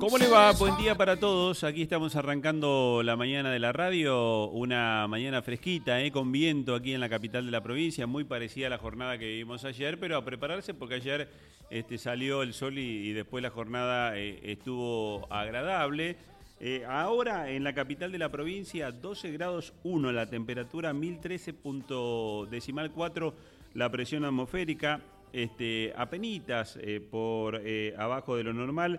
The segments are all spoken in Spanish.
¿Cómo le va? Buen día para todos. Aquí estamos arrancando la mañana de la radio, una mañana fresquita, con viento aquí en la capital de la provincia, muy parecida a la jornada que vivimos ayer, pero a prepararse porque ayer salió el sol y después la jornada estuvo agradable. Ahora en la capital de la provincia, 12 grados 1 la temperatura, 1013.4 la presión atmosférica. Apenitas por abajo de lo normal,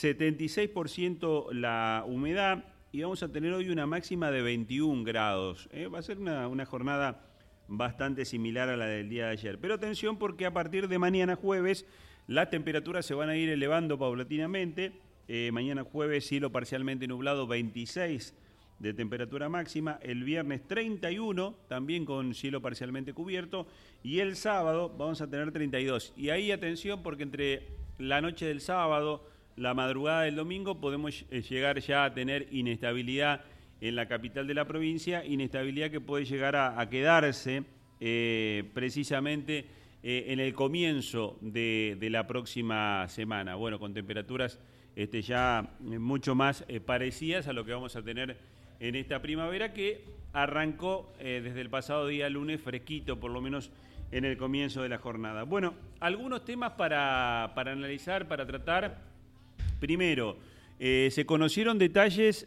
76% la humedad y vamos a tener hoy una máxima de 21 grados. Va a ser una jornada bastante similar a la del día de ayer. Pero atención porque a partir de mañana jueves las temperaturas se van a ir elevando paulatinamente. Mañana jueves cielo parcialmente nublado, 26 de temperatura máxima, el viernes 31, también con cielo parcialmente cubierto, y el sábado vamos a tener 32. Y ahí atención porque entre la noche del sábado, la madrugada del domingo, podemos llegar ya a tener inestabilidad en la capital de la provincia, inestabilidad que puede llegar a quedarse precisamente en el comienzo de la próxima semana. Bueno, con temperaturas ya mucho más parecidas a lo que vamos a tener en esta primavera que arrancó desde el pasado día lunes fresquito, por lo menos en el comienzo de la jornada. Bueno, algunos temas para analizar, para tratar. Primero, se conocieron detalles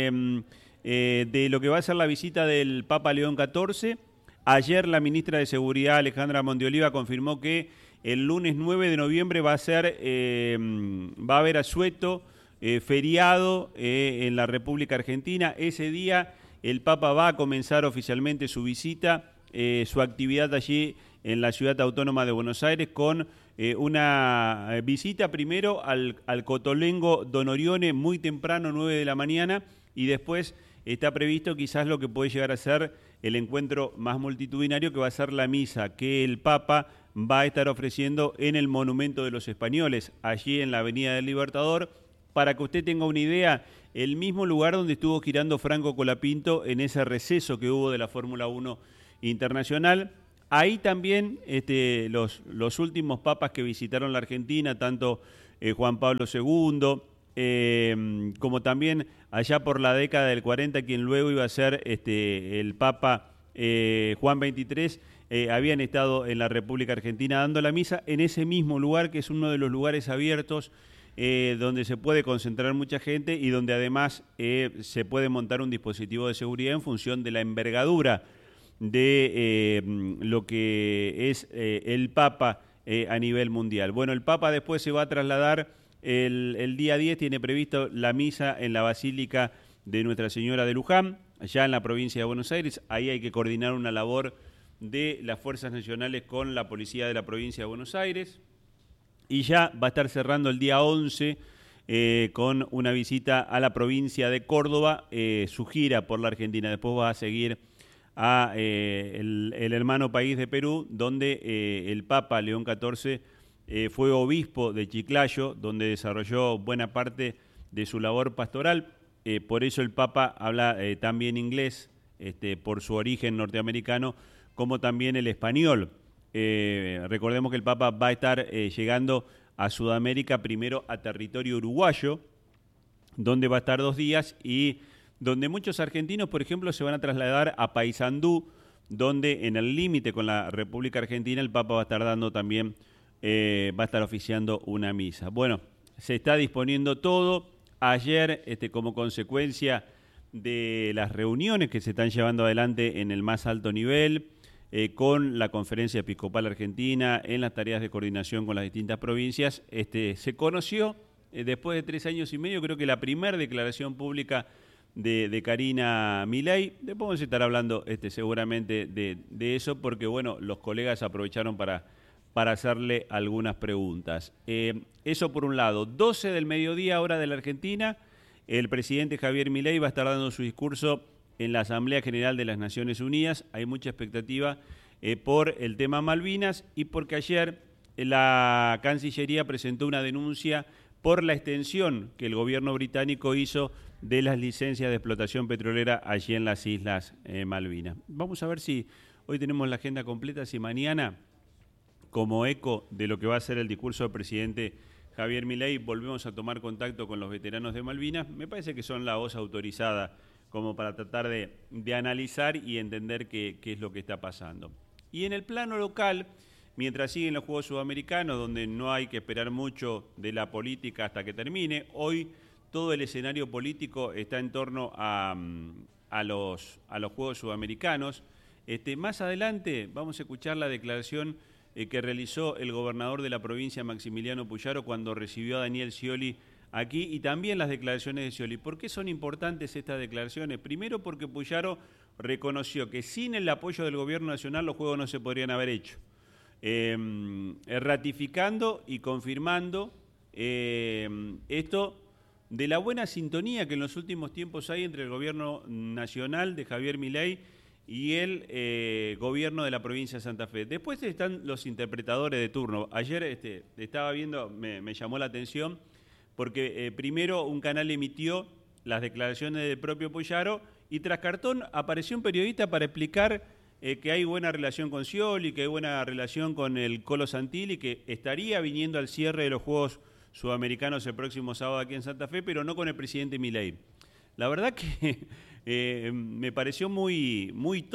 de lo que va a ser la visita del Papa León XIV. Ayer la ministra de Seguridad, Alejandra Montioliva, confirmó que el lunes 9 de noviembre va a haber asueto, feriado en la República Argentina. Ese día el Papa va a comenzar oficialmente su visita, su actividad allí en la Ciudad Autónoma de Buenos Aires con una visita primero al Cotolengo Don Orione muy temprano, 9 de la mañana, y después está previsto quizás lo que puede llegar a ser el encuentro más multitudinario, que va a ser la misa que el Papa va a estar ofreciendo en el Monumento de los Españoles, allí en la Avenida del Libertador. Para que usted tenga una idea, el mismo lugar donde estuvo girando Franco Colapinto en ese receso que hubo de la Fórmula 1 internacional. Ahí también los últimos papas que visitaron la Argentina, tanto Juan Pablo II, como también allá por la década del 40, quien luego iba a ser el Papa Juan XXIII, habían estado en la República Argentina dando la misa en ese mismo lugar, que es uno de los lugares abiertos donde se puede concentrar mucha gente y donde además se puede montar un dispositivo de seguridad en función de la envergadura de lo que es el Papa a nivel mundial. Bueno, el Papa después se va a trasladar el día 10, tiene previsto la misa en la Basílica de Nuestra Señora de Luján, allá en la provincia de Buenos Aires. Ahí hay que coordinar una labor de las Fuerzas Nacionales con la Policía de la provincia de Buenos Aires. Y ya va a estar cerrando el día 11 con una visita a la provincia de Córdoba, su gira por la Argentina. Después va a seguir a el hermano país de Perú, donde el Papa León XIV fue obispo de Chiclayo, donde desarrolló buena parte de su labor pastoral. Por eso el Papa habla también inglés, por su origen norteamericano, como también el español. Recordemos que el Papa va a estar llegando a Sudamérica, primero a territorio uruguayo, donde va a estar 2 días y donde muchos argentinos, por ejemplo, se van a trasladar a Paysandú, donde en el límite con la República Argentina el Papa va a estar dando también, va a estar oficiando una misa. Bueno, se está disponiendo todo. Ayer, como consecuencia de las reuniones que se están llevando adelante en el más alto nivel, con la Conferencia Episcopal Argentina, en las tareas de coordinación con las distintas provincias, se conoció, después de 3 años y medio, creo que la primera declaración pública de Karina Milei. Después vamos a estar hablando seguramente de eso, porque bueno, los colegas aprovecharon para hacerle algunas preguntas. Eso por un lado. 12 del mediodía, hora de la Argentina, el presidente Javier Milei va a estar dando su discurso en la Asamblea General de las Naciones Unidas. Hay mucha expectativa por el tema Malvinas y porque ayer la Cancillería presentó una denuncia por la extensión que el gobierno británico hizo de las licencias de explotación petrolera allí en las Islas Malvinas. Vamos a ver si hoy tenemos la agenda completa, si mañana, como eco de lo que va a ser el discurso del presidente Javier Milei, volvemos a tomar contacto con los veteranos de Malvinas. Me parece que son la voz autorizada como para tratar de analizar y entender qué es lo que está pasando. Y en el plano local, mientras siguen los Juegos Sudamericanos, donde no hay que esperar mucho de la política hasta que termine, hoy todo el escenario político está en torno a los Juegos Sudamericanos. Más adelante vamos a escuchar la declaración que realizó el gobernador de la provincia, Maximiliano Puyaro, cuando recibió a Daniel Scioli aquí, y también las declaraciones de Scioli. ¿Por qué son importantes estas declaraciones? Primero, porque Puyaro reconoció que sin el apoyo del gobierno nacional los Juegos no se podrían haber hecho. Ratificando y confirmando esto de la buena sintonía que en los últimos tiempos hay entre el gobierno nacional de Javier Milei y el gobierno de la provincia de Santa Fe. Después están los interpretadores de turno. Ayer estaba viendo, me llamó la atención, porque primero un canal emitió las declaraciones del propio Puyaro y tras cartón apareció un periodista para explicar que hay buena relación con Scioli, que hay buena relación con el Colo Santilli, que estaría viniendo al cierre de los Juegos Sudamericanos el próximo sábado aquí en Santa Fe, pero no con el presidente Milei. La verdad que me pareció muy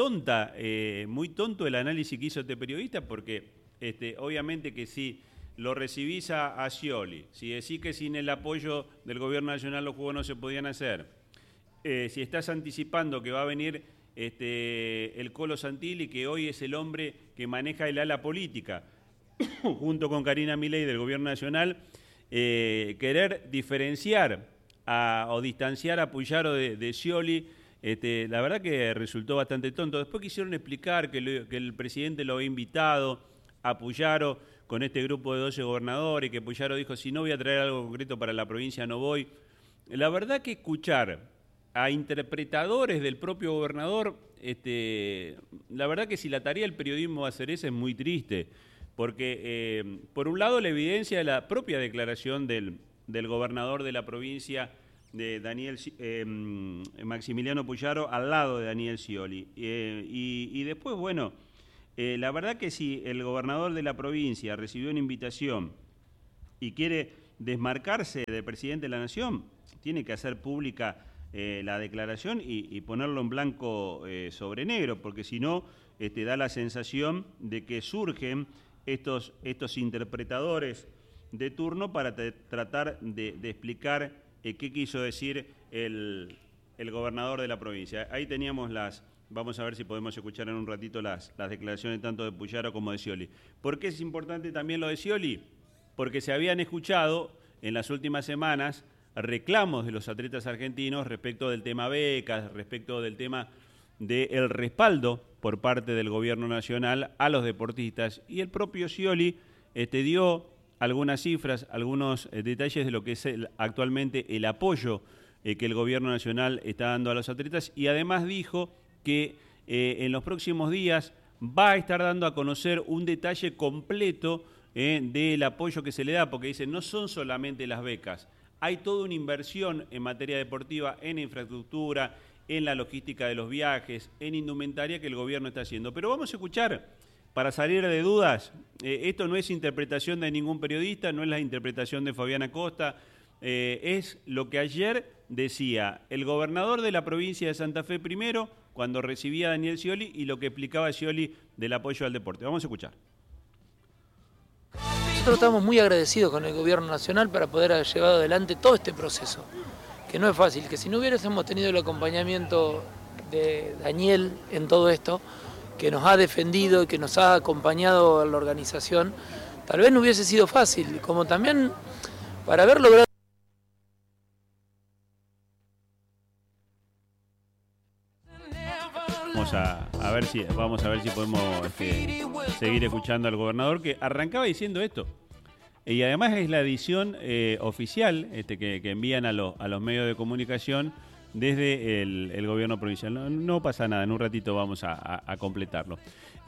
tonto el análisis que hizo este periodista, porque obviamente que si lo recibís a Scioli, si decís que sin el apoyo del gobierno nacional los Juegos no se podían hacer, si estás anticipando que va a venir el Colo Santilli, que hoy es el hombre que maneja el ala política, junto con Karina Milei del gobierno nacional, querer diferenciar o distanciar a Puyaro de Scioli, la verdad que resultó bastante tonto. Después quisieron explicar que el presidente lo había invitado a Puyaro con este grupo de 12 gobernadores, que Puyaro dijo, si no voy a traer algo concreto para la provincia no voy. La verdad que escuchar a interpretadores del propio gobernador, la verdad que si la tarea del periodismo va a ser esa es muy triste, porque por un lado la evidencia de la propia declaración del gobernador de la provincia, de Maximiliano Puyaro, al lado de Daniel Scioli. Y después, bueno, la verdad que si el gobernador de la provincia recibió una invitación y quiere desmarcarse del presidente de la Nación, tiene que hacer pública la declaración y ponerlo en blanco sobre negro, porque si no, da la sensación de que surgen estos interpretadores de turno para tratar de explicar qué quiso decir el gobernador de la provincia. Ahí teníamos vamos a ver si podemos escuchar en un ratito las declaraciones tanto de Puyaro como de Scioli. ¿Por qué es importante también lo de Scioli? Porque se habían escuchado en las últimas semanas reclamos de los atletas argentinos respecto del tema becas, respecto del tema del respaldo por parte del gobierno nacional a los deportistas. Y el propio Scioli dio algunas cifras, algunos detalles de lo que es actualmente el apoyo que el gobierno nacional está dando a los atletas, y además dijo que en los próximos días va a estar dando a conocer un detalle completo del apoyo que se le da, porque dice, no son solamente las becas, hay toda una inversión en materia deportiva, en infraestructura, en la logística de los viajes, en indumentaria que el gobierno está haciendo. Pero vamos a escuchar, para salir de dudas, esto no es interpretación de ningún periodista, no es la interpretación de Fabiana Costa, es lo que ayer decía el gobernador de la provincia de Santa Fe primero, cuando recibía a Daniel Scioli, y lo que explicaba Scioli del apoyo al deporte. Vamos a escuchar. Nosotros estamos muy agradecidos con el gobierno nacional para poder haber llevado adelante todo este proceso, que no es fácil, que si no hubiésemos tenido el acompañamiento de Daniel en todo esto, que nos ha defendido y que nos ha acompañado a la organización, tal vez no hubiese sido fácil, como también para haber logrado. Vamos a ver si podemos seguir escuchando al gobernador, que arrancaba diciendo esto. Y además es la edición oficial que envían a los medios de comunicación desde el gobierno provincial. No pasa nada, en un ratito vamos a completarlo.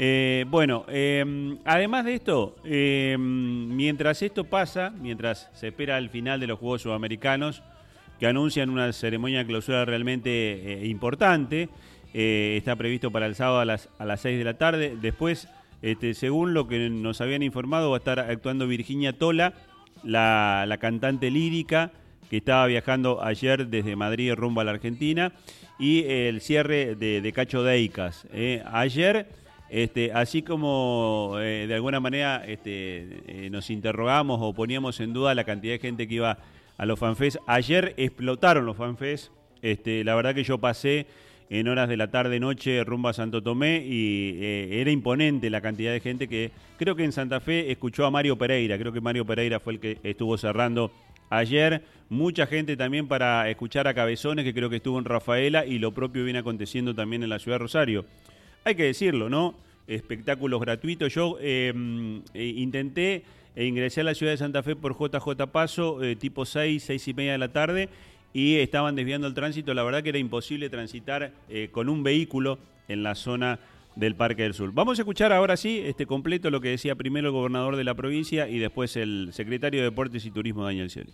Además de esto, mientras esto pasa, mientras se espera el final de los Juegos Sudamericanos, que anuncian una ceremonia de clausura realmente importante, está previsto para el sábado a las 6 de la tarde. Después, según lo que nos habían informado, va a estar actuando Virginia Tola, la cantante lírica que estaba viajando ayer desde Madrid rumbo a la Argentina, y el cierre de Cacho Deicas. Ayer, así como de alguna manera nos interrogamos o poníamos en duda la cantidad de gente que iba a los fanfest, ayer explotaron los fanfest. La verdad que yo pasé en horas de la tarde-noche rumbo a Santo Tomé y era imponente la cantidad de gente que creo que en Santa Fe escuchó a Mario Pereira. Creo que Mario Pereira fue el que estuvo cerrando ayer. Mucha gente también para escuchar a Cabezones, que creo que estuvo en Rafaela, y lo propio viene aconteciendo también en la ciudad de Rosario. Hay que decirlo, ¿no? Espectáculos gratuitos. Yo intenté ingresar a la ciudad de Santa Fe por JJ Paso, tipo 6:30 de la tarde, y estaban desviando el tránsito. La verdad que era imposible transitar con un vehículo en la zona del Parque del Sur. Vamos a escuchar ahora sí completo lo que decía primero el gobernador de la provincia y después el secretario de Deportes y Turismo, Daniel Scioli.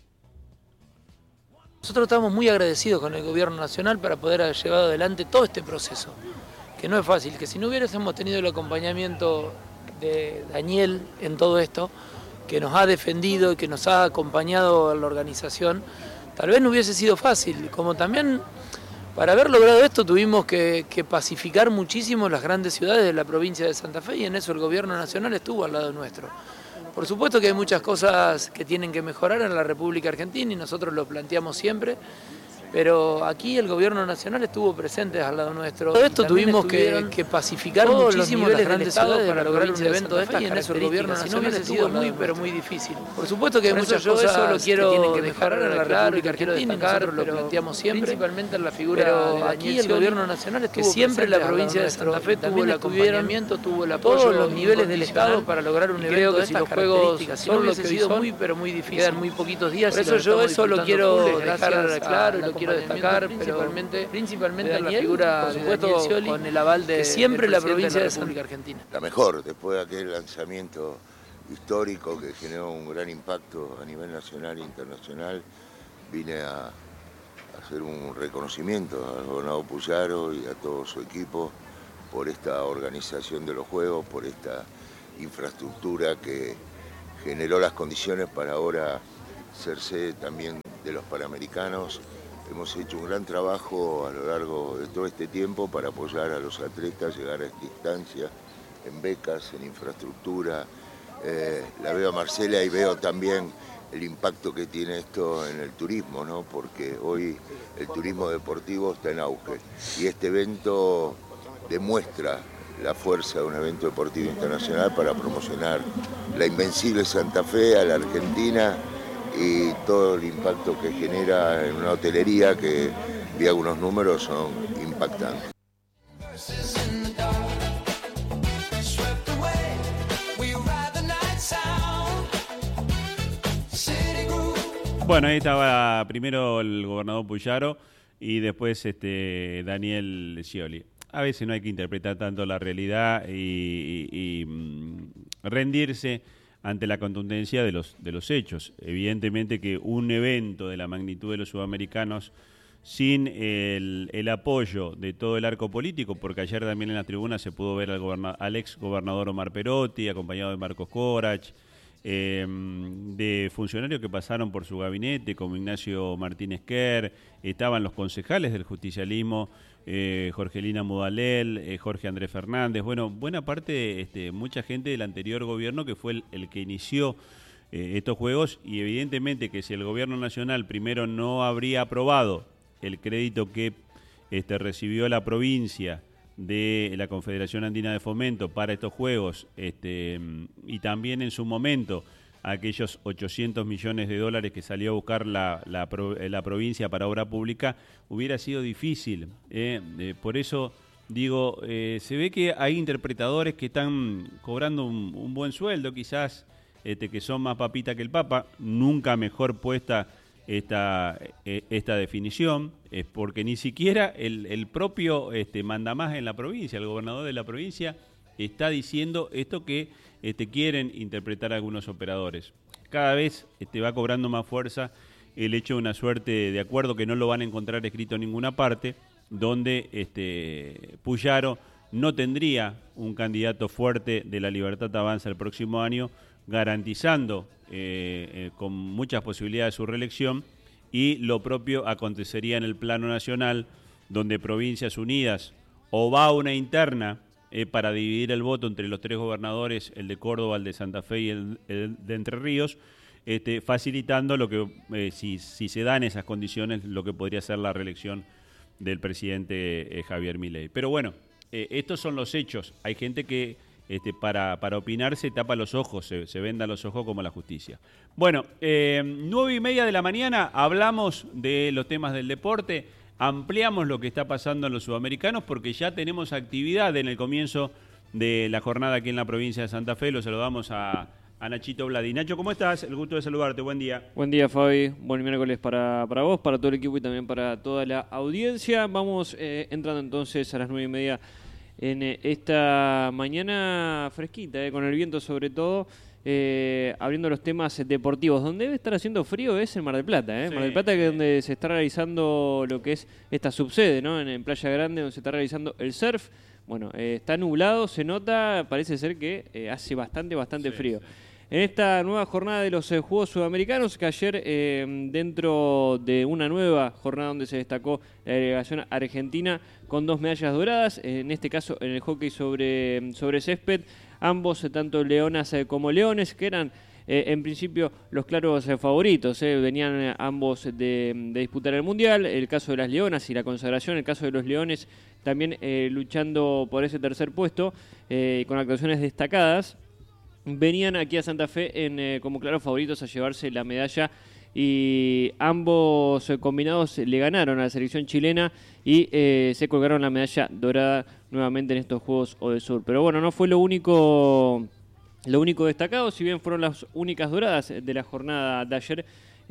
Nosotros estamos muy agradecidos con el gobierno nacional para poder haber llevado adelante todo este proceso, que no es fácil, que si no hubiésemos tenido el acompañamiento de Daniel en todo esto, que nos ha defendido y que nos ha acompañado a la organización, tal vez no hubiese sido fácil. Como también para haber logrado esto tuvimos que pacificar muchísimo las grandes ciudades de la provincia de Santa Fe, y en eso el gobierno nacional estuvo al lado nuestro. Por supuesto que hay muchas cosas que tienen que mejorar en la República Argentina y nosotros lo planteamos siempre, pero aquí el gobierno nacional estuvo presente al lado nuestro. Todo esto tuvimos que pacificar muchísimo las grandes ciudades para lograr un evento de esta, y en eso el gobierno nacional estuvo pero muy difícil. Por supuesto que hay muchas cosas que tienen que mejorar en la República Argentina, nosotros lo planteamos siempre, principalmente en la figura de aquí el gobierno nacional estuvo, que siempre la provincia de Santa Fe tuvo el acompañamiento, tuvo el apoyo, todos los niveles del Estado para lograr un evento de estas características. Son lo que sido muy difícil, quedan muy poquitos días. Por eso yo eso lo quiero dejar claro y lo quiero destacar, principalmente en la figura, por supuesto, de Scioli, con el aval de siempre la provincia de Santa Fe Argentina. La mejor, después de aquel lanzamiento histórico que generó un gran impacto a nivel nacional e internacional, vine a hacer un reconocimiento al gobernador Puyaro y a todo su equipo por esta organización de los Juegos, por esta infraestructura que generó las condiciones para ahora ser sede también de los Panamericanos. Hemos hecho un gran trabajo a lo largo de todo este tiempo para apoyar a los atletas, llegar a esta instancia, en becas, en infraestructura. La veo a Marcela y veo también el impacto que tiene esto en el turismo, ¿no? Porque hoy el turismo deportivo está en auge y este evento demuestra la fuerza de un evento deportivo internacional para promocionar la invencible Santa Fe a la Argentina y todo el impacto que genera en una hotelería que, vi algunos números, son impactantes. Bueno, ahí estaba primero el gobernador Puyaro y después Daniel Scioli. A veces no hay que interpretar tanto la realidad y rendirse ante la contundencia de los hechos. Evidentemente que un evento de la magnitud de los sudamericanos, sin el apoyo de todo el arco político, porque ayer también en la tribuna se pudo ver al ex gobernador Omar Perotti, acompañado de Marcos Corach, de funcionarios que pasaron por su gabinete, como Ignacio Martínez Kerr, estaban los concejales del justicialismo, Jorgelina Mudalel, Jorge Andrés Fernández, bueno, buena parte, mucha gente del anterior gobierno que fue el que inició estos juegos, y evidentemente que si el gobierno nacional primero no habría aprobado el crédito que recibió la provincia de la Confederación Andina de Fomento para estos juegos, y también en su momento aquellos 800 millones de dólares que salió a buscar la provincia para obra pública, hubiera sido difícil. Por eso digo, se ve que hay interpretadores que están cobrando un buen sueldo, quizás que son más papita que el Papa, nunca mejor puesta esta definición, es porque ni siquiera el propio mandamás en la provincia, el gobernador de la provincia, está diciendo esto que quieren interpretar algunos operadores. Cada vez va cobrando más fuerza el hecho de una suerte de acuerdo que no lo van a encontrar escrito en ninguna parte, donde Puyaro no tendría un candidato fuerte de La Libertad Avanza el próximo año, garantizando con muchas posibilidades su reelección, y lo propio acontecería en el plano nacional, donde Provincias Unidas o va a una interna para dividir el voto entre los 3 gobernadores, el de Córdoba, el de Santa Fe y el de Entre Ríos, facilitando lo que, si se dan esas condiciones, lo que podría ser la reelección del presidente Javier Milei. Pero bueno, estos son los hechos. Hay gente que para opinar se tapa los ojos, se venda los ojos como la justicia. Bueno, 9:30 de la mañana hablamos de los temas del deporte, ampliamos lo que está pasando en los sudamericanos porque ya tenemos actividad en el comienzo de la jornada aquí en la provincia de Santa Fe. Lo saludamos a Nachito Vladi. Nacho, ¿cómo estás? El gusto de saludarte, buen día. Buen día, Fabi. Buen miércoles para vos, para todo el equipo y también para toda la audiencia. Vamos entrando entonces a las 9:30 en esta mañana fresquita, con el viento sobre todo, abriendo los temas deportivos. Donde debe estar haciendo frío es en Mar del Plata, Sí. Mar del Plata, que es donde se está realizando lo que es esta subsede, ¿no? En Playa Grande, donde se está realizando el surf. Bueno, está nublado, se nota, parece ser que hace bastante frío. Sí. En esta nueva jornada de los Juegos Sudamericanos, que ayer dentro de una nueva jornada donde se destacó la delegación argentina con 2 medallas doradas, en este caso en el hockey sobre césped, ambos, tanto leonas como leones, que eran en principio los claros favoritos, venían ambos de disputar el Mundial, el caso de las leonas y la consagración, el caso de los leones también luchando por ese tercer puesto, con actuaciones destacadas. Venían aquí a Santa Fe como claros favoritos a llevarse la medalla y ambos combinados le ganaron a la selección chilena y se colgaron la medalla dorada nuevamente en estos Juegos Odesur. Pero bueno, no fue lo único destacado, si bien fueron las únicas doradas de la jornada de ayer.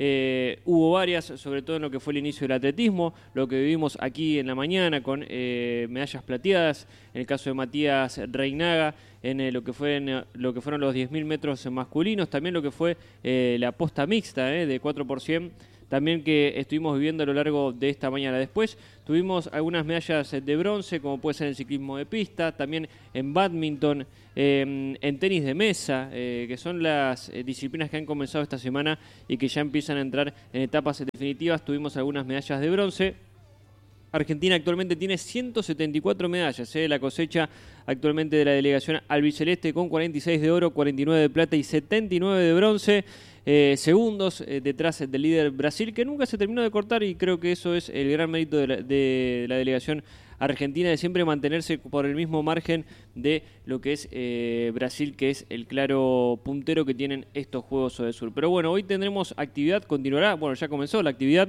Hubo varias, sobre todo en lo que fue el inicio del atletismo, lo que vivimos aquí en la mañana con medallas plateadas, en el caso de Matías Reinaga, en lo que fueron los 10.000 metros masculinos, también lo que fue la posta mixta de 4%, también que estuvimos viviendo a lo largo de esta mañana. Después tuvimos algunas medallas de bronce, como puede ser en ciclismo de pista, también en bádminton, en tenis de mesa, que son las disciplinas que han comenzado esta semana y que ya empiezan a entrar en etapas definitivas. Tuvimos algunas medallas de bronce. Argentina actualmente tiene 174 medallas, la cosecha actualmente de la delegación albiceleste, con 46 de oro, 49 de plata y 79 de bronce. Segundos detrás del líder Brasil, que nunca se terminó de cortar, y creo que eso es el gran mérito de la delegación argentina, de siempre mantenerse por el mismo margen de lo que es Brasil, que es el claro puntero que tienen estos Juegos Odesur. Pero bueno, hoy tendremos actividad, continuará, bueno, ya comenzó la actividad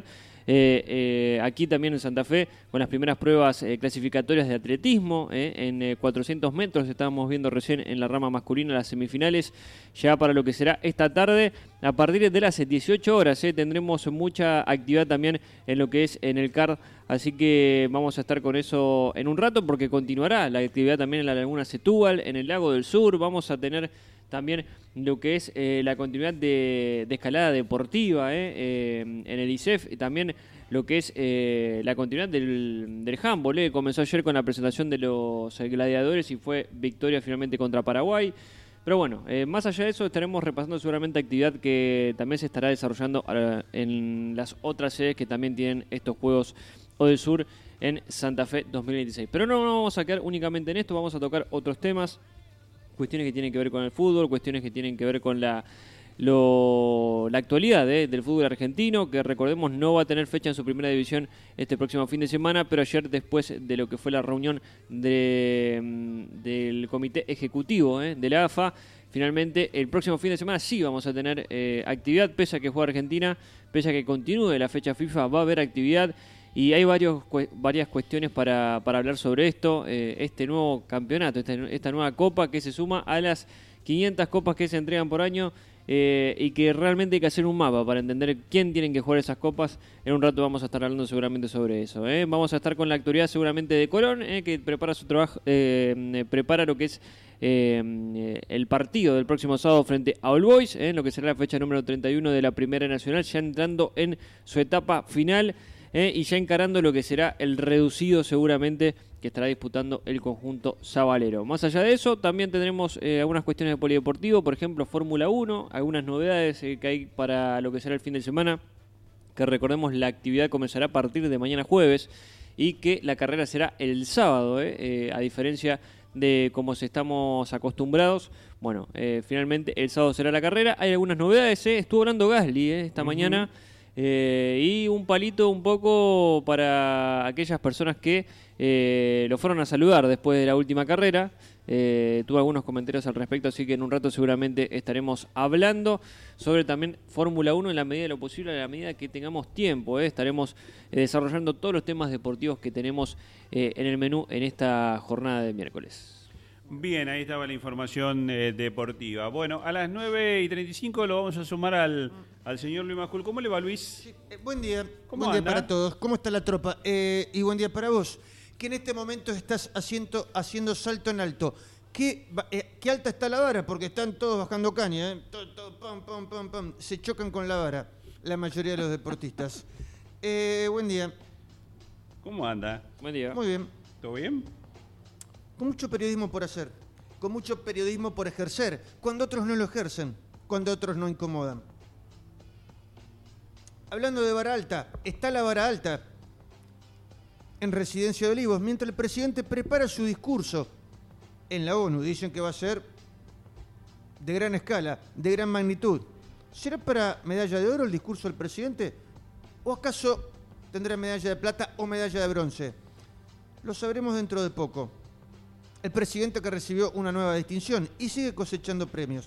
aquí también en Santa Fe, con las primeras pruebas clasificatorias de atletismo, en 400 metros, estábamos viendo recién en la rama masculina las semifinales, ya para lo que será esta tarde, a partir de las 18 horas, tendremos mucha actividad también en lo que es en el CAR, así que vamos a estar con eso en un rato, porque continuará la actividad también en la Laguna Setúbal, en el Lago del Sur, vamos a tener también lo que es la continuidad de escalada deportiva en el ISEF, y también lo que es la continuidad del handball. Comenzó ayer con la presentación de los gladiadores y fue victoria finalmente contra Paraguay. Pero bueno, más allá de eso, estaremos repasando seguramente actividad que también se estará desarrollando en las otras sedes que también tienen estos Juegos Odesur en Santa Fe 2026. Pero no vamos a quedar únicamente en esto, vamos a tocar otros temas, cuestiones que tienen que ver con el fútbol, cuestiones que tienen que ver con la actualidad del fútbol argentino, que recordemos no va a tener fecha en su primera división este próximo fin de semana, pero ayer, después de lo que fue la reunión del comité ejecutivo de la AFA, finalmente el próximo fin de semana sí vamos a tener actividad, pese a que juega Argentina, pese a que continúe la fecha FIFA, va a haber actividad. Y hay varias cuestiones para hablar sobre esto, este nuevo campeonato, esta nueva copa que se suma a las 500 copas que se entregan por año, y que realmente hay que hacer un mapa para entender quién tienen que jugar esas copas. En un rato vamos a estar hablando seguramente sobre eso. Vamos a estar con la actualidad seguramente de Colón, que prepara su trabajo, prepara lo que es el partido del próximo sábado frente a All Boys, lo que será la fecha número 31 de la Primera Nacional, ya entrando en su etapa final. Y ya encarando lo que será el reducido seguramente que estará disputando el conjunto sabalero. Más allá de eso, también tendremos algunas cuestiones de polideportivo, por ejemplo, Fórmula 1, algunas novedades que hay para lo que será el fin de semana, que recordemos la actividad comenzará a partir de mañana jueves y que la carrera será el sábado, a diferencia de como estamos acostumbrados. Bueno, finalmente el sábado será la carrera. Hay algunas novedades, estuvo hablando Gasly esta mañana, y un palito un poco para aquellas personas que lo fueron a saludar después de la última carrera. Tuve algunos comentarios al respecto, así que en un rato seguramente estaremos hablando sobre también Fórmula 1 en la medida de lo posible, en la medida que tengamos tiempo. Estaremos desarrollando todos los temas deportivos que tenemos en el menú en esta jornada de miércoles. Bien, ahí estaba la información deportiva. Bueno, a las 9:35 lo vamos a sumar al señor Luis Majul. ¿Cómo le va, Luis? Sí, buen día. ¿Cómo buen anda? día para todos. ¿Cómo está la tropa? Y buen día para vos, que en este momento estás haciendo salto en alto. ¿Qué alta está la vara? Porque están todos bajando caña, ¿eh? Todo, pam, pam, pam, pam. Se chocan con la vara, la mayoría de los deportistas. Buen día. ¿Cómo anda? Buen día. Muy bien. ¿Todo bien? Con mucho periodismo por hacer, con mucho periodismo por ejercer, cuando otros no lo ejercen, cuando otros no incomodan. Hablando de vara alta, está la vara alta en Residencia de Olivos, mientras el presidente prepara su discurso en la ONU. Dicen que va a ser de gran escala, de gran magnitud. ¿Será para medalla de oro el discurso del presidente? ¿O acaso tendrá medalla de plata o medalla de bronce? Lo sabremos dentro de poco. El presidente que recibió una nueva distinción y sigue cosechando premios.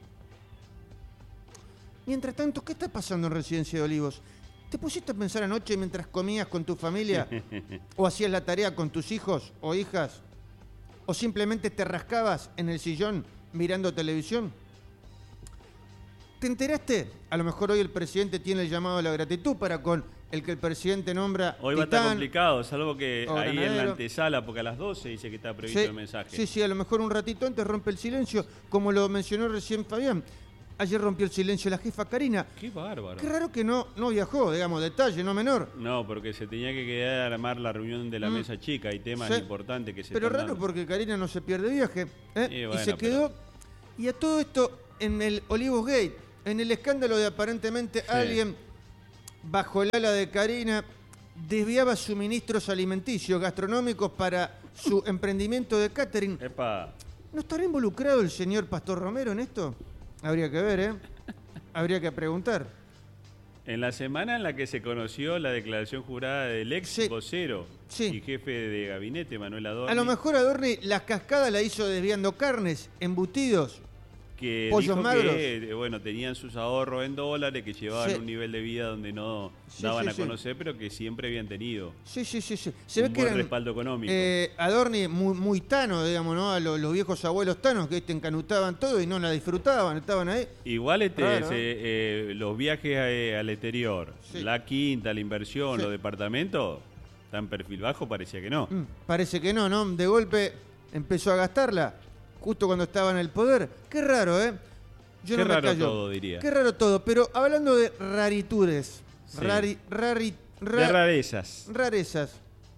Mientras tanto, ¿qué está pasando en Residencia de Olivos? ¿Te pusiste a pensar anoche mientras comías con tu familia? ¿O hacías la tarea con tus hijos o hijas? ¿O simplemente te rascabas en el sillón mirando televisión? ¿Te enteraste? A lo mejor hoy el presidente tiene el llamado a la gratitud para con el que el presidente nombra Hoy va a estar Titán, complicado, salvo que o ahí en la Ganadero. antesala, porque a las 12 dice que está previsto el mensaje. Sí, a lo mejor un ratito antes rompe el silencio, como lo mencionó recién Fabián. Ayer rompió el silencio la jefa Karina. Qué bárbaro. Qué raro que no viajó, digamos, detalle, no menor. No, porque se tenía que quedar a armar la reunión de la mesa chica. Hay temas Sí. importantes que se Pero están raro dando. porque Karina no se pierde viaje. Y bueno, y se quedó. Y a todo esto, en el Olivos Gate, en el escándalo de aparentemente alguien bajo el ala de Karina desviaba suministros alimenticios, gastronómicos para su emprendimiento de catering. Epa. ¿No estará involucrado el señor Pastor Romero en esto? Habría que ver, ¿eh? Habría que preguntar. En la semana en la que se conoció la declaración jurada del ex Sí. vocero Sí. y jefe de gabinete, Manuel Adorni, A lo mejor Adorni las cascadas la hizo desviando carnes, embutidos. que pollos dijo magros. que bueno, tenían sus ahorros en dólares, que llevaban Sí. un nivel de vida donde no Sí, daban sí, a sí. conocer, pero que siempre habían tenido Sí. Se un ve que buen eran respaldo económico. Adorni muy tano, digamos, ¿no? A los viejos abuelos tanos que encanutaban todo y no la disfrutaban, estaban ahí. Igual Raro, los viajes al exterior, Sí. la quinta, la inversión, Sí. los departamentos, tan perfil bajo parecía que no. Parece que no, ¿no? De golpe empezó a gastarla justo cuando estaba en el poder. Qué raro, ¿eh? Yo Qué no me raro callo. todo, diría. Qué raro todo, pero hablando de raritudes, Sí. rari- De rarezas. rarezas.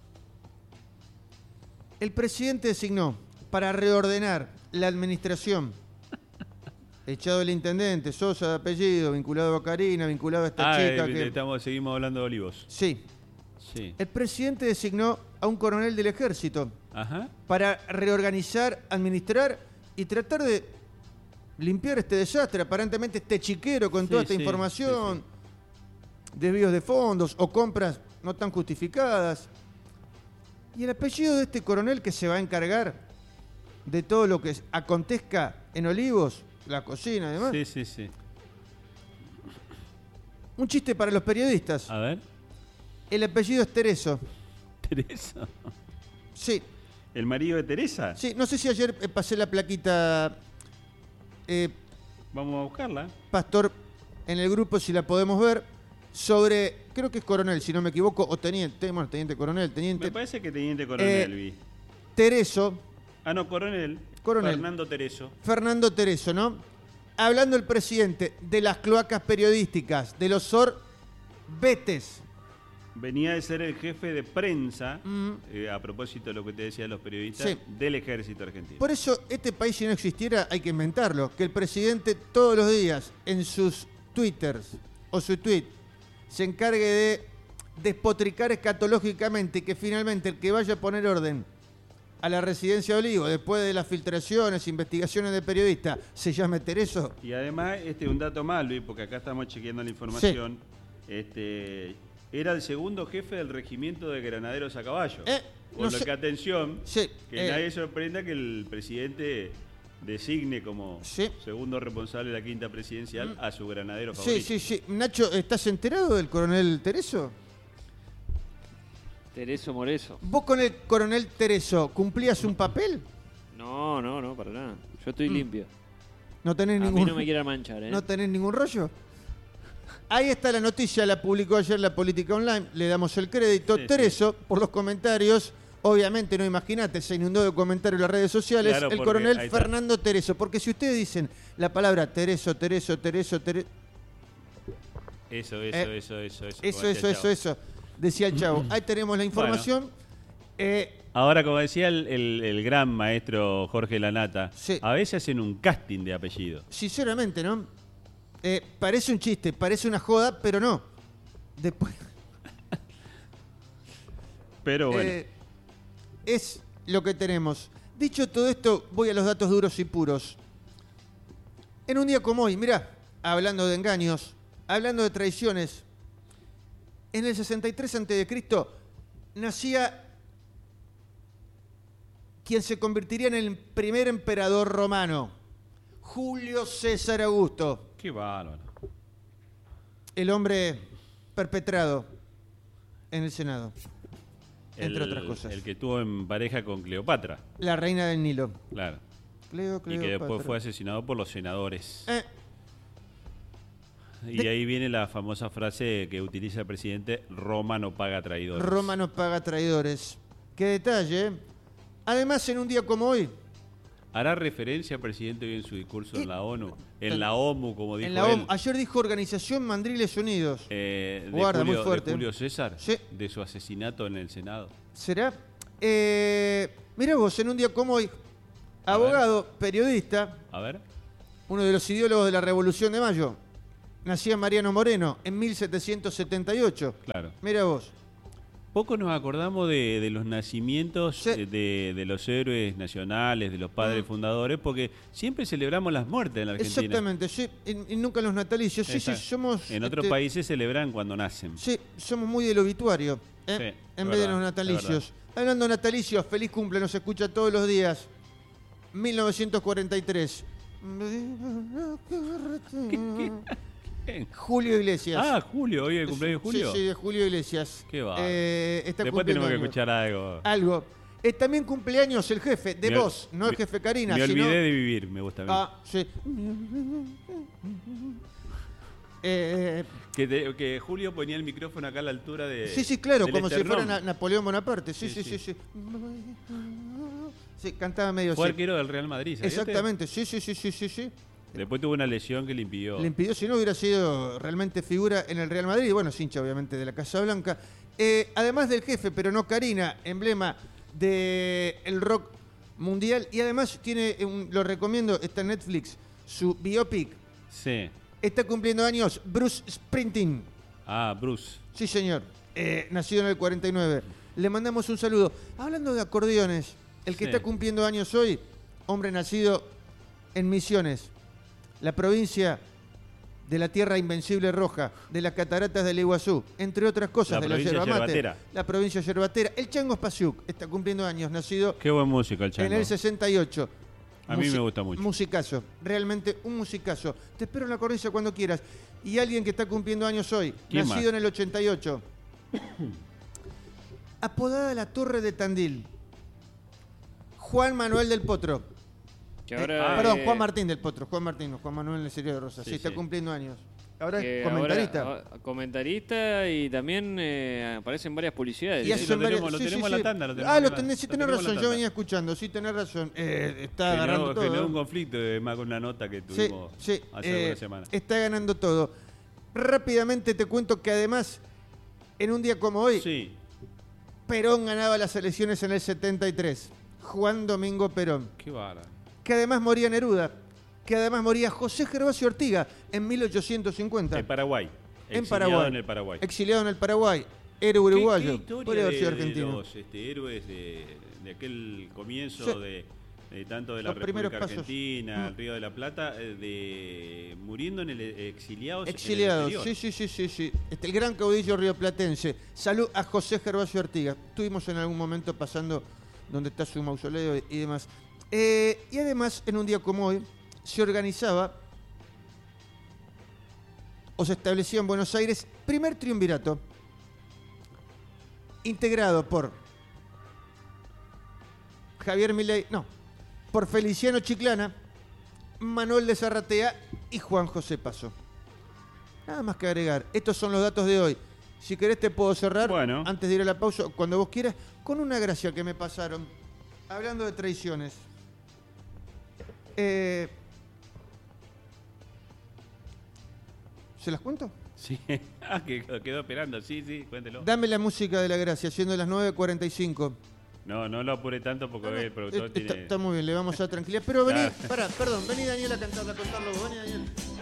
El presidente designó para reordenar la administración, echado el intendente, Sosa de apellido, vinculado a Karina, vinculado a esta chica que... Seguimos hablando de Olivos. Sí, Sí. el presidente designó a un coronel del ejército Ajá. para reorganizar, administrar y tratar de limpiar este desastre, aparentemente este chiquero con Sí, toda esta sí, información, desvíos de fondos o compras no tan justificadas. Y el apellido de este coronel que se va a encargar de todo lo que acontezca en Olivos, la cocina y demás. Sí, sí, sí. Un chiste para los periodistas. A ver. El apellido es Tereso. Teresa. Sí, ¿El marido de Teresa? sí, no sé si ayer pasé la plaquita, Vamos a buscarla. Pastor, en el grupo, si la podemos ver, sobre, creo que es coronel, si no me equivoco, o teniente, bueno, teniente coronel, teniente Me parece que teniente coronel, vi. Tereso, Ah, no, coronel. Coronel. Fernando Tereso. Fernando Tereso, ¿no? Hablando el presidente de las cloacas periodísticas, de los sorbetes, Venía de ser el jefe de prensa, a propósito de lo que te decían los periodistas, Sí. del ejército argentino. Por eso, este país, si no existiera, hay que inventarlo. Que el presidente todos los días, en sus twitters o su tweet, se encargue de despotricar escatológicamente y que finalmente el que vaya a poner orden a la residencia de Olivos, después de las filtraciones, investigaciones de periodistas, se llame Tereso. Y además, un dato más, Luis, porque acá estamos chequeando la información. Era el segundo jefe del regimiento de granaderos a caballo. Por no lo sé- que, atención, Sí, que nadie sorprenda que el presidente designe como Sí. segundo responsable de la quinta presidencial a su granadero Sí, favorito. sí, sí. Nacho, ¿estás enterado del coronel Tereso? Tereso Moreso. ¿Vos con el coronel Tereso cumplías un papel? No, para nada. Yo estoy limpio. ¿No tenés A ningún, mí no me quiera manchar, ¿eh? ¿no tenés ningún rollo? Ahí está la noticia, la publicó ayer la Política Online, le damos el crédito. Sí, Tereso, por los comentarios, obviamente, no imaginate, se inundó de comentarios en las redes sociales, Claro, el porque coronel ahí está. Fernando Tereso. Porque si ustedes dicen la palabra Tereso, Eso. como decía Chavo. eso, decía el chavo. Ahí tenemos la información. Ahora, como decía el gran maestro Jorge Lanata, Sí. a veces hacen un casting de apellido. Sinceramente, ¿no? Parece un chiste, parece una joda, pero no. Después... Pero bueno, es lo que tenemos. Dicho todo esto, voy a los datos duros y puros. En un día como hoy, mirá, hablando de engaños, hablando de traiciones, en el 63 a.C. nacía quien se convertiría en el primer emperador romano, Julio César Augusto, qué bárbaro. el hombre perpetrado en el Senado, entre otras cosas. El que estuvo en pareja con Cleopatra, La reina del Nilo. claro. Cleo, Y que después Cleopatra. fue asesinado por los senadores. Eh, Y ahí viene la famosa frase que utiliza el presidente: Roma no paga traidores. Roma no paga traidores. Qué detalle. Además, en un día como hoy, ¿Hará referencia al presidente hoy en su discurso en la ONU? En la OMU, como dijo en la él. OMS, ayer dijo Organización Mandriles Unidos. De Guarda, Julio, muy fuerte. de Julio César, Sí. de su asesinato en el Senado. ¿Será? Mirá vos, en un día como hoy, abogado, periodista, A ver. uno de los ideólogos de la Revolución de Mayo, nacía Mariano Moreno en 1778. Claro. Mirá vos. Poco nos acordamos de los nacimientos Sí. de los héroes nacionales, de los padres fundadores, porque siempre celebramos las muertes en la Argentina. Exactamente, sí. Y nunca en los natalicios. Sí, sí, Exacto. somos... En otros países celebran cuando nacen. Sí, somos muy del obituario, Sí, en es vez de verdad, los es natalicios. Hablando de natalicios, feliz cumple, nos escucha todos los días. 1943. Julio Iglesias. Ah, Julio, hoy es el cumpleaños de Julio. Sí, sí, de Julio Iglesias. Qué va. Está Después tenemos que cumpliendo escuchar algo. algo. También cumpleaños el jefe, de Me- vos, no el me- jefe Karina. Me sino- olvidé de vivir, me gusta a mí. Ah, sí. Que Julio ponía el micrófono acá a la altura de. Sí, sí, claro, del como si esternón. fuera Napoleón Bonaparte. Sí, Sí, sí, sí, sí. sí. Sí, cantaba medio Fue así. arquero del Real Madrid, ¿sabías? Exactamente, sí, sí, sí, sí, sí, sí. Después tuvo una lesión que le impidió. Le impidió, si no hubiera sido realmente figura en el Real Madrid, bueno, es hincha obviamente de la Casa Blanca. Además del jefe, pero no Karina, emblema del rock mundial. Y además tiene, lo recomiendo, está en Netflix, su biopic. Sí. Está cumpliendo años Bruce Springsteen. Ah, Bruce. Sí, señor. Nacido en el 49. Le mandamos un saludo. Hablando de acordeones, el que Sí. está cumpliendo años hoy, hombre nacido en Misiones, la provincia de la Tierra Invencible Roja, de las Cataratas del Iguazú, entre otras cosas, La de la provincia yerba mate, yerbatera. la provincia yerbatera. El Chango Spasiuk está cumpliendo años, nacido Qué buen músico el Chango. en el 68. A mí me gusta mucho. Musicazo, realmente un musicazo. Te espero en la cornisa cuando quieras. Y alguien que está cumpliendo años hoy, ¿Quién nacido más? en el 88. Apodada la Torre de Tandil. Juan Manuel del Potro. Que ahora, Perdón, Juan Martín del Potro. Juan Martín, no, Juan Manuel Necerio de Rosa. Sí, Sí, está sí. cumpliendo años. Ahora que es comentarista. ahora, comentarista y también aparecen varias publicidades. Y hace lo varias- tenemos- lo sí, tenemos sí, a la sí. tanda, lo tenemos Ah, a lo la- tenés, sí lo tenés tenemos a la razón, yo tanda. venía escuchando, sí tenés razón. Está agarrando todo. Generó un conflicto más con una nota que Sí, tuvimos sí, hace algunas semanas. está ganando todo. Rápidamente te cuento que además En un día como hoy, Sí. Perón ganaba las elecciones en el 73. Juan Domingo Perón. Qué bárbaro. Que además moría Neruda. Que además moría José Gervasio Ortiga en 1850. En Paraguay. En Exiliado Paraguay. en el Paraguay. Exiliado en el Paraguay. Héroe uruguayo. ¿Qué historia Podría haber sido de argentino. los héroes de aquel comienzo Sí. de tanto de la Los primeros República pasos. Argentina, el Río de la Plata, muriendo en el exiliados Exiliados, en el exterior. sí. El gran caudillo rioplatense. Salud a José Gervasio Ortiga. Estuvimos en algún momento pasando donde está su mausoleo y demás. Y además, en un día como hoy, se organizaba o se establecía en Buenos Aires primer triunvirato integrado por Javier Milei, por Feliciano Chiclana, Manuel de Zarratea y Juan José Paso. Nada más que agregar. Estos son los datos de hoy. Si querés te puedo cerrar antes de ir a la pausa, cuando vos quieras, con una gracia que me pasaron. Hablando de traiciones. ¿Se las cuento? Sí. Que quedó esperando. Sí, cuéntelo. Dame la música de la gracia, siendo las 9:45. No lo apure tanto porque el productor tiene... Está muy bien, le vamos a tranquilidad. Pero vení, vení Daniel a cantarla, a contarlo. Vení Daniel.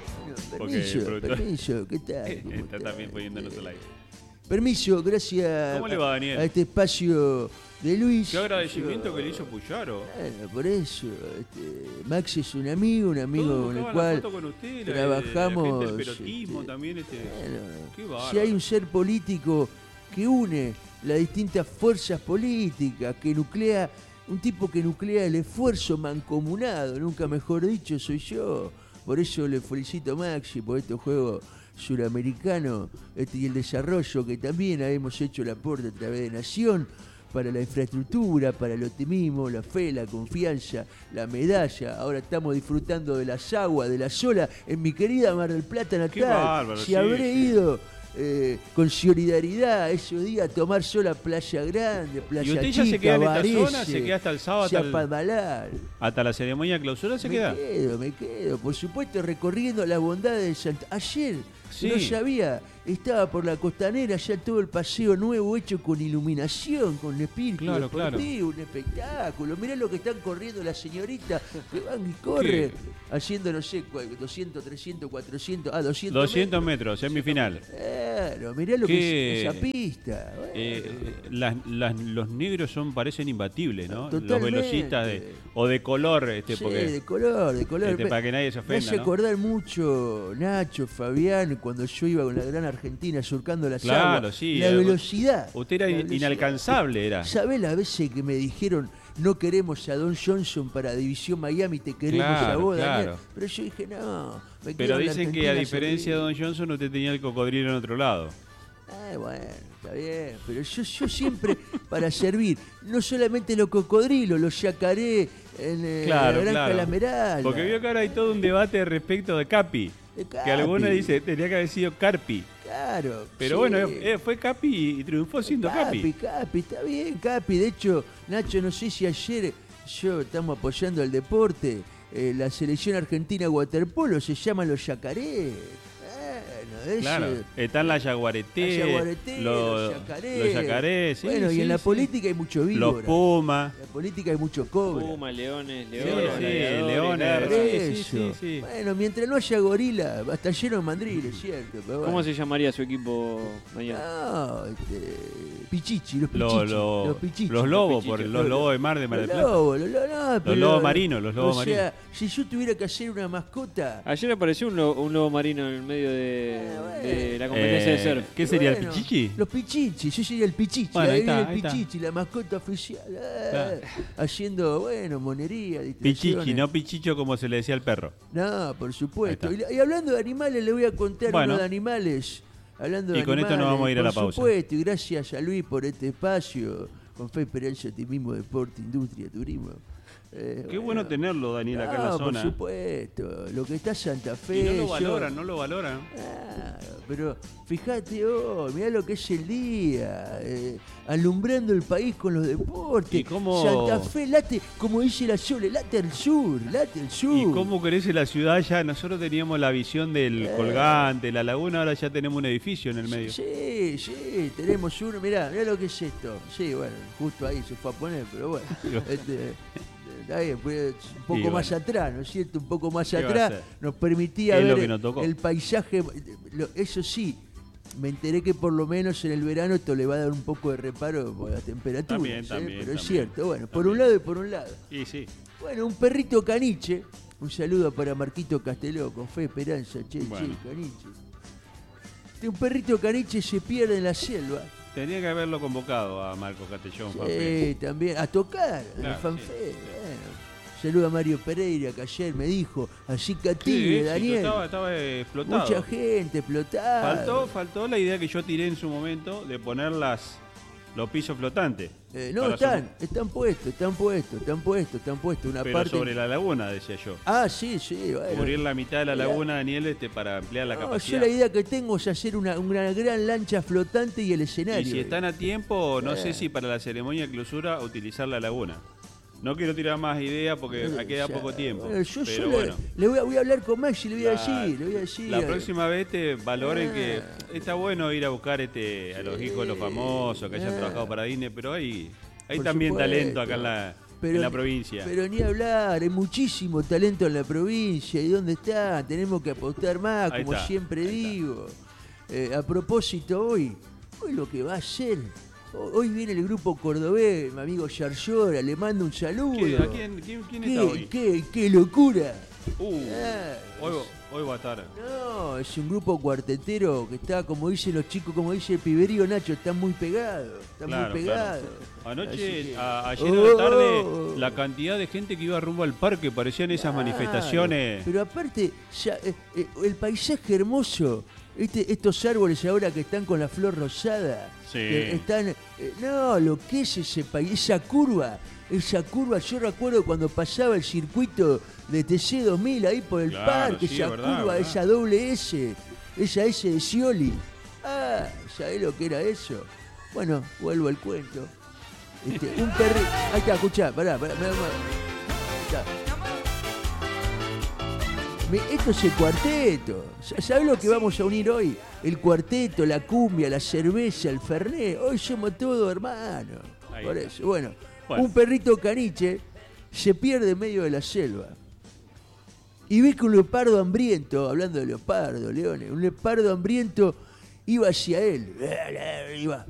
Permiso, ¿qué tal? ¿Cómo Está también poniéndonos al aire. Permiso, gracias ¿Cómo le va, Daniel? a este espacio de Luis. Qué agradecimiento que le hizo Puyaro. Bueno, por eso, Max es un amigo con el cual con usted, trabajamos. La gente del perotismo también. Bueno, qué bárbaro. si hay un ser político que une las distintas fuerzas políticas, que nuclea, un tipo que nuclea el esfuerzo mancomunado, nunca mejor dicho, soy yo. Por eso le felicito a Maxi por este juego suramericano y el desarrollo que también hemos hecho el aporte a través de Nación para la infraestructura, para el optimismo, la fe, la confianza, la medalla. Ahora estamos disfrutando de las aguas, de la sola en mi querida Mar del Plata natal. Qué bárbaro, si habré ido con solidaridad esos días a tomar sol a Playa Grande, Playa Chica, ¿y usted Chica, ya se queda en esta Varese, zona? ¿Se queda hasta el sábado? Hasta la ceremonia de clausura se queda. Me quedo, por supuesto, recorriendo las bondades de Santa... Ayer, Sí. no sabía, estaba por la costanera, ya todo el paseo nuevo hecho con iluminación, con espíritu deportivo, un espectáculo. Mirá lo que están corriendo las señoritas, que van y corren, haciendo, no sé, 200, 300, 400, 200 200 metros, semifinal. Claro, mirá lo que es esa pista. Los negros parecen imbatibles, ¿no? Totalmente. Los velocistas o de color, Sí, porque de color. para que nadie se Me ofenda, hace ¿no? acordar mucho Nacho, Fabián, cuando yo iba con la gran Argentina surcando las Claro, aguas. sí. La velocidad. Usted era inalcanzable, era. ¿Sabés las veces que me dijeron no queremos a Don Johnson para División Miami, te queremos a vos, Daniel? Pero yo dije, no, me Pero quedo en la dicen que a Argentina diferencia de Don Johnson, usted tenía el cocodrilo en otro lado. Bueno, está bien, pero yo siempre para servir, no solamente los cocodrilos, los yacaré en la Granja La Esmeralda. Porque vio que ahora hay todo un debate respecto de Capi. Que algunos dicen tenía que haber sido Carpi. Claro. Pero sí. bueno, fue Capi y triunfó siendo Capi. Capi, está bien, Capi. De hecho, Nacho, no sé si ayer estamos apoyando el deporte. La selección argentina waterpolo se llama los yacaré. Claro, están las yaguareté, los yacaré, sí. Bueno, y en la política hay mucho víbora. Los pumas. En la política hay mucho cobre. Pumas, leones, leones. Sí. Bueno, mientras no haya gorila, va a estar lleno de mandriles, ¿cierto? Pero bueno. ¿Cómo se llamaría su equipo mañana? No, Pichichi, los Pichichi. Los lobos, por los lobos de Mar del Plata. Los lobos marinos, O sea, si yo tuviera que hacer una mascota... Ayer apareció un lobo marino en el medio de la competencia de surf. ¿Qué sería, el Pichichi? Los Pichichi, yo sería el Pichichi. Bueno, ahí está, viene el Pichichi, la mascota oficial. Haciendo, monería, distracciones. Pichichi, no Pichicho como se le decía al perro. No, por supuesto. Y hablando de animales, le voy a contar uno de animales. Hablando y con esto nos vamos a ir a la pausa. Por supuesto, y gracias a Luis por este espacio, con fe, esperanza, optimismo, deporte, industria, turismo. Qué bueno tenerlo, Daniel, acá en la por zona. supuesto. Lo que está Santa Fe. Y no lo valoran, no lo valoran. Pero fíjate hoy, mirá lo que es el día. Alumbrando el país con los deportes. ¿Y cómo? Santa Fe late, como dice la Sole, late al sur, late al sur. ¿Y cómo crece la ciudad ya? Nosotros teníamos la visión del colgante, la laguna, ahora ya tenemos un edificio en el medio. Sí, tenemos uno. Mirá lo que es esto. Sí, bueno, justo ahí se fue a poner, pero bueno. Está bien, pues, un poco más atrás, ¿no es cierto? Un poco más atrás nos permitía ver el paisaje. Eso sí, me enteré que por lo menos en el verano esto le va a dar un poco de reparo por la temperatura. También, pero es cierto, bueno, por un lado y por un lado. Y sí. Bueno, un perrito caniche. Un saludo para Marquito Casteló, con fe, esperanza, caniche. Un perrito caniche se pierde en la selva. Tenía que haberlo convocado a Marcos Castellón. Sí, también, a tocar, en el fanfare. Sí. Bueno. Saludo a Mario Pereira, que ayer me dijo, así Catigre, Daniel. Estaba explotado. Mucha gente explotada. Faltó la idea que yo tiré en su momento de poner los pisos flotantes. No, están puestos. Una pero parte sobre la laguna, decía yo. Sí, bueno. Cubrir la mitad de la laguna, Daniel, para ampliar la capacidad. Yo la idea que tengo es hacer una gran lancha flotante y el escenario. Y si están a tiempo, no sé si para la ceremonia de clausura utilizar la laguna. No quiero tirar más ideas porque queda poco tiempo. Pero bueno. Le voy a hablar con Maxi, le voy a decir. La próxima vez te valoren que está bueno ir a buscar a los hijos de los famosos que hayan trabajado para Disney, pero hay también talento acá en la provincia. Pero ni hablar, hay muchísimo talento en la provincia. ¿Y dónde está? Tenemos que apostar más, como siempre digo. A propósito, hoy lo que va a ser... Hoy viene el grupo cordobés, mi amigo Yarzora, le mando un saludo. ¿Quién está hoy? ¡Qué locura! Hoy va a estar. No, es un grupo cuartetero que está, como dicen los chicos, como dice el piberío Nacho, está muy pegado. Claro. Anoche, ayer a la tarde, la cantidad de gente que iba rumbo al parque, parecían esas manifestaciones. Pero aparte, el paisaje hermoso, estos árboles ahora que están con la flor rosada, que están, lo que es ese país, esa curva, yo recuerdo cuando pasaba el circuito de TC2000 ahí por el parque, esa curva, esa doble S, esa S de Scioli. ¿Sabés lo que era eso? Bueno, vuelvo al cuento. Un perrito. Ahí está, escuchá, pará. Esto es el cuarteto. ¿Sabés lo que vamos a unir hoy? El cuarteto, la cumbia, la cerveza, el fernet. Hoy somos todos hermanos. Por eso, bueno, un perrito caniche se pierde en medio de la selva. Y ve que un leopardo hambriento, hablando de leopardo, leones, un leopardo hambriento iba hacia él. Iba.